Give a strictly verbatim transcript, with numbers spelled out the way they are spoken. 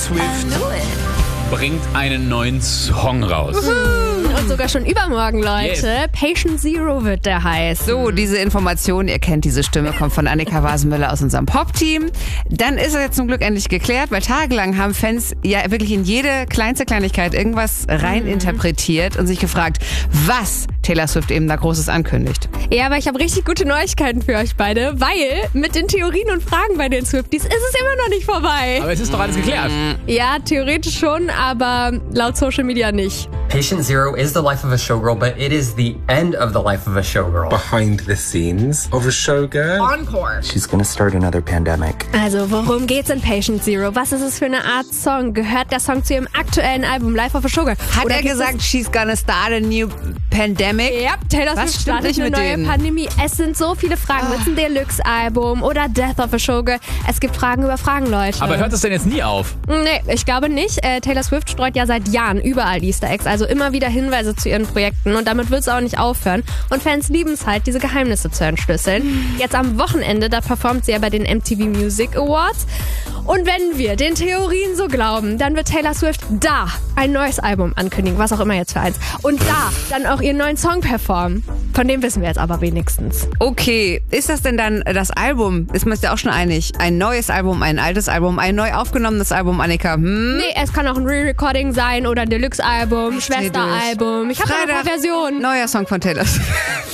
Swift bringt einen neuen Song raus. Und sogar schon übermorgen, Leute. Yes. Patient Zero wird der heißen. So, diese Information, ihr kennt diese Stimme, kommt von Annika Wasenmüller aus unserem Pop-Team. Dann ist es jetzt zum Glück endlich geklärt, weil tagelang haben Fans ja wirklich in jede kleinste Kleinigkeit irgendwas reininterpretiert und sich gefragt, was Taylor Swift eben da Großes ankündigt. Ja, aber ich habe richtig gute Neuigkeiten für euch beide, weil mit den Theorien und Fragen bei den Swifties ist es immer noch nicht vorbei. Aber es ist doch alles geklärt. Ja, theoretisch schon, aber laut Social Media nicht. Patient Zero is the life of a showgirl, but it is the end of the life of a showgirl. Behind the scenes of a showgirl. Encore. She's gonna start another pandemic. Also, worum geht's in Patient Zero? Was ist es für eine Art Song? Gehört der Song zu ihrem aktuellen Album Life of a Showgirl? Hat Oder er gibt gesagt, she's gonna start a new pandemic? Ja, Taylor Was Swift stimmt startet nicht eine mit neue denen? Pandemie. Es sind so viele Fragen. Wird es ein Deluxe-Album oder Death of a Showgirl? Es gibt Fragen über Fragen, Leute. Aber hört es denn jetzt nie auf? Nee, ich glaube nicht. Äh, Taylor Swift streut ja seit Jahren überall Easter Eggs, also immer wieder Hinweise zu ihren Projekten und damit wird es auch nicht aufhören. Und Fans lieben es halt, diese Geheimnisse zu entschlüsseln. Jetzt am Wochenende, da performt sie ja bei den M T V Music Awards. Und wenn wir den Theorien so glauben, dann wird Taylor Swift da ein neues Album ankündigen, was auch immer jetzt für eins. Und da dann auch ihren neuen Song performen. Von dem wissen wir jetzt aber wenigstens. Okay, ist das denn dann das Album? Ist man sich ja auch schon einig? Ein neues Album, ein altes Album, ein neu aufgenommenes Album, Annika? Hm? Nee, es kann auch ein Re-Recording sein oder ein Deluxe-Album, Schwesteralbum. Ich habe noch ein paar Versionen. Neuer Song von Taylor Swift.